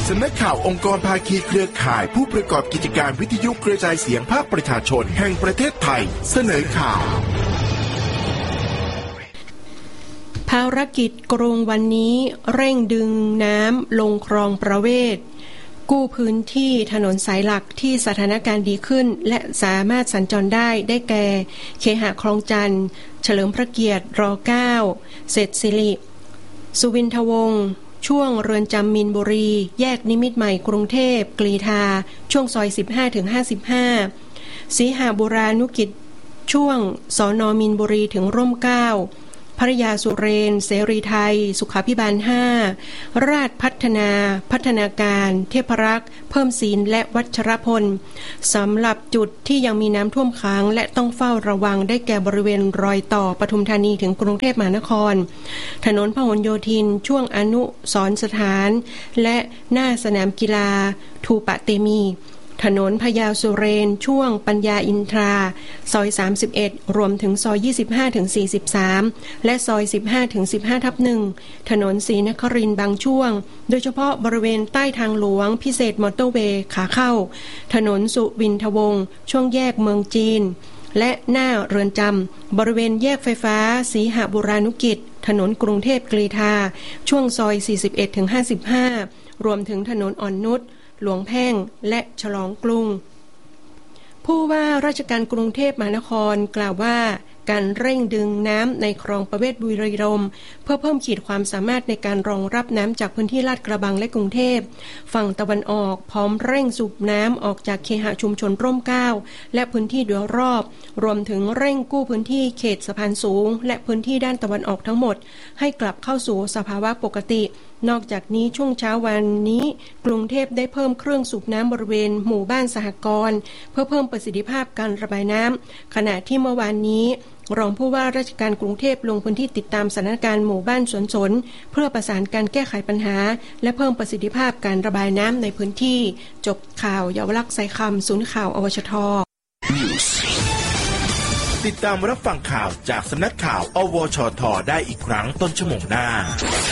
สำนักข่าวองค์กรภาคีเครือข่ายผู้ประกอบกิจการวิทยุกระจายเสียงภาคประชาชนแห่งประเทศไทยเสนอข่าวภารกิจกรุงวันนี้เร่งดึงน้ำลงคลองประเวศกู้พื้นที่ถนนสายหลักที่สถานการณ์ดีขึ้นและสามารถสัญจรได้แก่เคหะคลองจันทร์เฉลิมพระเกียรติร9เศรษฐศิริสุวินทวงศ์ช่วงเรือนจำมีนบุรีแยกนิมิตรใหม่กรุงเทพกรีฑาช่วงซอย 15-55 ศรีหบุรานุกิจช่วงสน.มีนบุรีถึงร่มเกล้าภรยาสุเรนเสรีไทยสุขาภิบาล5ราชพัฒนาการเทพรักษ์เพิ่มศีลและวัชรพลสำหรับจุดที่ยังมีน้ำท่วมขังและต้องเฝ้าระวังได้แก่บริเวณรอยต่อปทุมธานีถึงกรุงเทพมหานครถนนพหลโยธินช่วงอนุสรณ์สถานและหน้าสนามกีฬาทูปะเตมีถนนพญาสุเรนช่วงปัญญาอินทราซอย31รวมถึงซอย 25-43 และซอย 15-15/1 ถนนศรีนครินทร์บางช่วงโดยเฉพาะบริเวณใต้ทางหลวงพิเศษมอเตอร์เวย์ขาเข้าถนนสุวินทวงศ์ช่วงแยกเมืองจีนและหน้าเรือนจำบริเวณแยกไฟฟ้าศรีหบุรานุกิจถนนกรุงเทพกรีฑาช่วงซอย 41-55 รวมถึงถนนอ่อนนุชหลวงแพ่งและฉลองกรุงผู้ว่าราชการกรุงเทพมหานครกล่าวว่าการเร่งดึงน้ำในคลองประเวศบุรีรัมย์เพื่อเพิ่มขีดความสามารถในการรองรับน้ำจากพื้นที่ลาดกระบังและกรุงเทพฝั่งตะวันออกพร้อมเร่งสูบน้ำออกจากเคหะชุมชนร่มเกล้าและพื้นที่โดยรอบรวมถึงเร่งกู้พื้นที่เขตสะพานสูงและพื้นที่ด้านตะวันออกทั้งหมดให้กลับเข้าสู่สภาวะปกตินอกจากนี้ช่วงเช้าวันนี้กรุงเทพได้เพิ่มเครื่องสูบน้ำบริเวณหมู่บ้านสหกรณ์เพื่อเพิ่มประสิทธิภาพการระบายน้ำขณะที่เมื่อวานนี้รองผู้ว่าราชการกรุงเทพลงพื้นที่ติดตามสถานการณ์หมู่บ้านสวนสนเพื่อประสานการแก้ไขปัญหาและเพิ่มประสิทธิภาพการระบายน้ำในพื้นที่จบข่าวเยาวลักษณ์สายคำศูนย์ข่าวอวชท. ติดตามรับฟังข่าวจากสำนักข่าวอวชท.ได้อีกครั้งต้นชั่วโมงหน้า